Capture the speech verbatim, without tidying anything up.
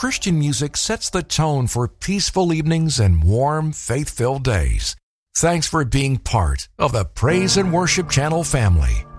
Christian music sets the tone for peaceful evenings and warm, faith-filled days. Thanks for being part of the Praise and Worship Channel family.